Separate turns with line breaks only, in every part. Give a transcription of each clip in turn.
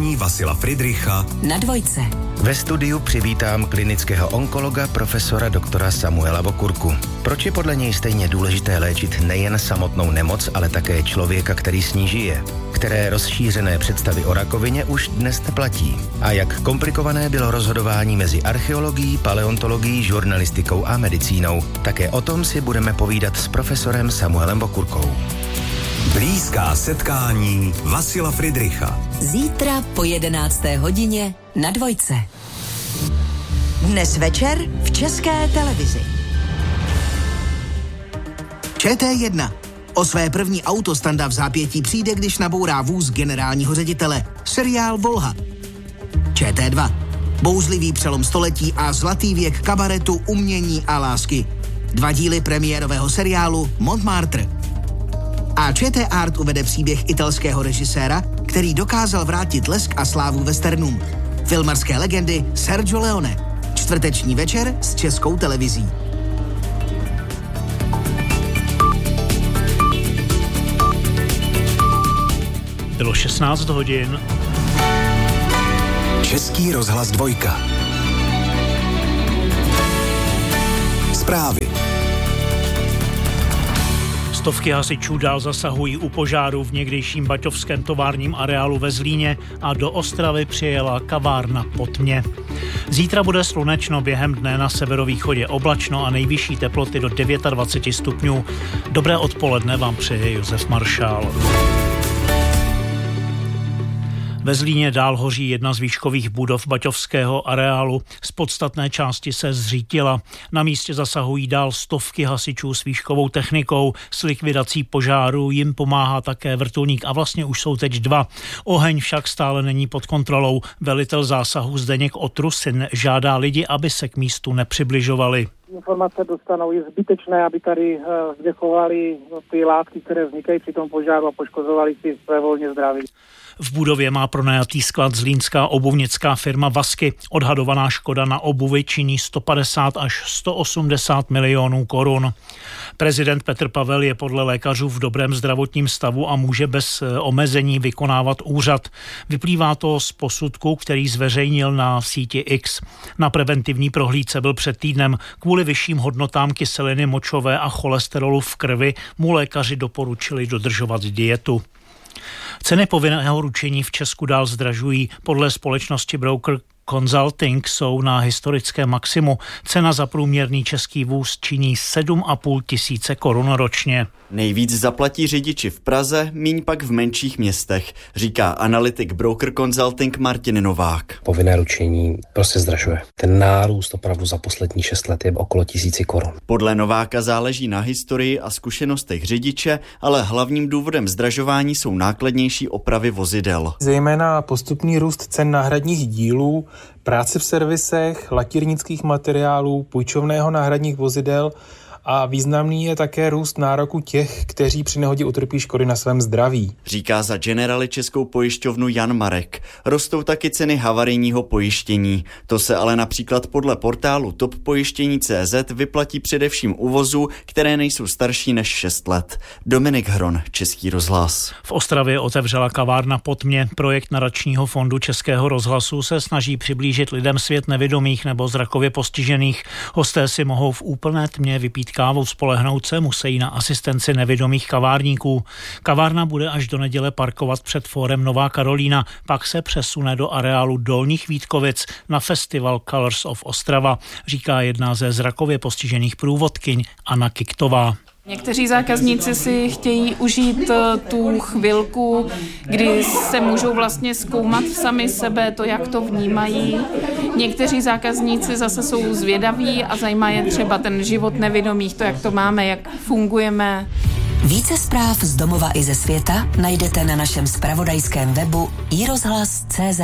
Setkání Vasila Fridricha
na Dvojce.
Ve studiu přivítám klinického onkologa profesora doktora Samuela Vokurku. Proč je podle něj stejně důležité léčit nejen samotnou nemoc, ale také člověka, který s ní žije? Které rozšířené představy o rakovině už dnes neplatí? A jak komplikované bylo rozhodování mezi archeologií, paleontologií, žurnalistikou a medicínou? Také o tom si budeme povídat s profesorem Samuelem Vokurkou.
Blízká setkání Vasila Fridricha.
Zítra po 11. hodině na Dvojce.
Dnes večer v České televizi.
ČT1. O své první auto Standa v zápětí přijde, když nabourá vůz generálního ředitele. Seriál Volha. ČT2. Bouzlivý přelom století a zlatý věk kabaretu, umění a lásky. 2 díly premiérového seriálu Montmartre. A ČT Art uvede příběh italského režiséra, který dokázal vrátit lesk a slávu westernům. Filmarské legendy Sergio Leone. Čtvrteční večer s Českou televizí.
Bylo 16 hodin.
Český rozhlas 2. Zprávy.
Stovky hasičů dál zasahují u požáru v někdejším baťovském továrním areálu ve Zlíně a do Ostravy přijela kavárna po tmě. Zítra bude slunečno, během dne na severovýchodě oblačno a nejvyšší teploty do 29 stupňů. Dobré odpoledne vám přeje Josef Maršál. Ve Zlíně dál hoří jedna z výškových budov baťovského areálu. Z podstatné části se zřítila. Na místě zasahují dál stovky hasičů s výškovou technikou. S likvidací požáru jim pomáhá také vrtulník a vlastně už jsou teď 2. Oheň však stále není pod kontrolou. Velitel zásahu Zdeněk Otrusin žádá lidi, aby se k místu nepřibližovali.
Informace dostanou, je zbytečné, aby tady vdechovali ty látky, které vznikají při tom požáru a poškozovali si své volně zdraví.
V budově má pronajatý sklad zlínská obuvnická firma Vasky. Odhadovaná škoda na obuvi činí 150 až 180 milionů korun. Prezident Petr Pavel je podle lékařů v dobrém zdravotním stavu a může bez omezení vykonávat úřad. Vyplývá to z posudku, který zveřejnil na síti X. Na preventivní prohlídce byl před týdnem. Kvůli vyšším hodnotám kyseliny močové a cholesterolu v krvi mu lékaři doporučili dodržovat dietu. Ceny povinného ručení v Česku dál zdražují. Podle společnosti Broker Consulting jsou na historickém maximu. Cena za průměrný český vůz činí 7,5 tisíce korun ročně.
Nejvíc zaplatí řidiči v Praze, míň pak v menších městech, říká analytik Broker Consulting Martin Novák.
Povinné ručení prostě zdražuje. Ten nárůst opravdu za poslední 6 let je okolo 1000 korun.
Podle Nováka záleží na historii a zkušenostech řidiče, ale hlavním důvodem zdražování jsou nákladnější opravy vozidel.
Zejména postupný růst cen náhradních dílů, práce v servisech, lakírnických materiálů, půjčovného náhradních vozidel a významný je také růst nároku těch, kteří při nehodě utrpí škody na svém zdraví.
Říká za Generali Českou pojišťovnu Jan Marek. Rostou taky ceny havarijního pojištění. To se ale například podle portálu Top Pojištění.cz vyplatí především u vozů, které nejsou starší než 6 let. Dominik Hron, Český rozhlas.
V Ostravě otevřela kavárna po tmě. Projekt nadačního fondu Českého rozhlasu se snaží přiblížit lidem svět nevidomých nebo zrakově postižených. Hosté si mohou v úplné tmě vypít kávu, spolehnout se musí na asistenci nevidomých kavárníků. Kavárna bude až do neděle parkovat před fórem Nová Karolína, pak se přesune do areálu Dolních Vítkovic na festival Colors of Ostrava, říká jedna ze zrakově postižených průvodkyň Anna Kiktová.
Někteří zákazníci si chtějí užít tu chvilku, kdy se můžou vlastně zkoumat sami sebe, to, jak to vnímají. Někteří zákazníci zase jsou zvědaví a zajímá je třeba ten život nevidomých, to, jak to máme, jak fungujeme.
Více zpráv z domova i ze světa najdete na našem zpravodajském webu iRozhlas.cz.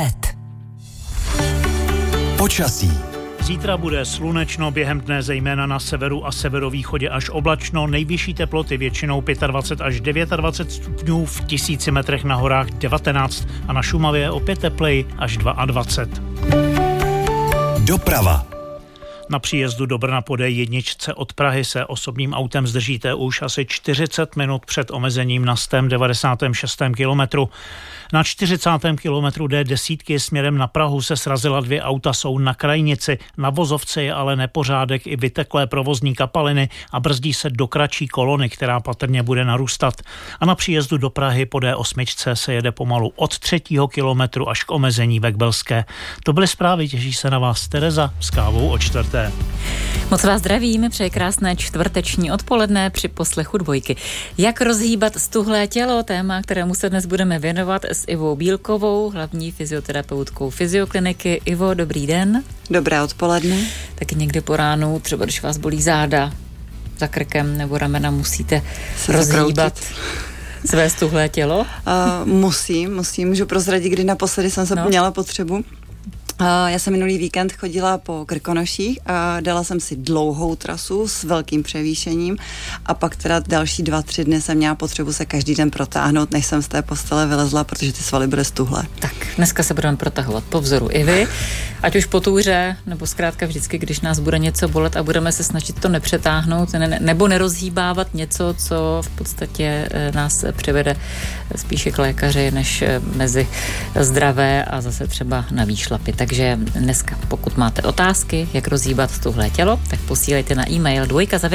Počasí.
Zítra bude slunečno, během dne zejména na severu a severovýchodě až oblačno, nejvyšší teploty většinou 25 až 29 stupňů, v 1000 metrech na horách 19 a na Šumavě opět tepleji až 22.
Doprava.
Na příjezdu do Brna po D1 od Prahy se osobním autem zdržíte už asi 40 minut před omezením na 196. kilometru. Na 40. kilometru D10 směrem na Prahu se srazila 2 auta, jsou na krajnici. Na vozovce je ale nepořádek i vyteklé provozní kapaliny a brzdí se do kratší kolony, která patrně bude narůstat. A na příjezdu do Prahy po D8 se jede pomalu od 3. kilometru až k omezení ve Kbelské. To byly zprávy, těší se na vás Tereza s kávou o 4.
Moc vás zdravím, přeji krásné čtvrteční odpoledne při poslechu Dvojky. Jak rozhýbat stuhlé tělo, téma, kterému se dnes budeme věnovat s Ivou Bílkovou, hlavní fyzioterapeutkou Fyziokliniky. Ivo, dobrý den.
Dobré odpoledne.
Taky někdy po ránu, třeba když vás bolí záda, za krkem nebo ramena, musíte rozhýbat své stuhlé tělo?
Musím, můžu prozradit, kdy naposledy jsem se měla potřebu. Já jsem minulý víkend chodila po Krkonoších a dala jsem si dlouhou trasu s velkým převýšením a pak teda další 2-3 dny jsem měla potřebu se každý den protáhnout, než jsem z té postele vylezla, protože ty svaly byly stuhlé.
Tak, dneska se budeme protahovat po vzoru Ivy, ať už po túře, nebo zkrátka vždycky, když nás bude něco bolet a budeme se snažit to nepřetáhnout, nebo nerozhýbávat něco, co v podstatě nás přivede spíše k lékaři, než mezi zdravé a zase třeba na výšlapy. Takže dneska, pokud máte otázky, jak rozhýbat tuhle tělo, tak posílejte na e-mail